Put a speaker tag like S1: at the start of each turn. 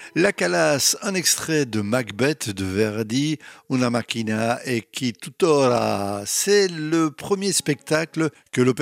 S1: La Calas, un extrait de Macbeth de Verdi, Una macchina e chi tuttora. C'est le premier spectacle que l'opéra